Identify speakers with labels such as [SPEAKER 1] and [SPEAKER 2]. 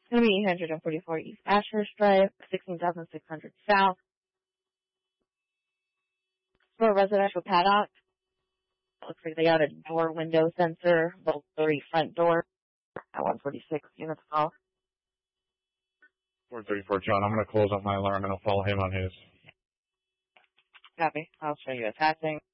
[SPEAKER 1] It's going to be 844 East Ashhurst Drive, 16,600 South. For a residential paddock. Looks like they got a door window sensor, level 3 front door at 146 units call.
[SPEAKER 2] 434, John, I'm going to close up my alarm and I'll follow him on his.
[SPEAKER 1] Copy. I'll show you a passing.